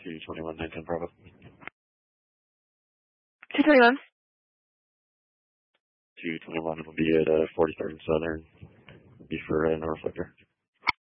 221 19 Bravo. 221. 221 will be at 43rd and Southern. Be for no reflector.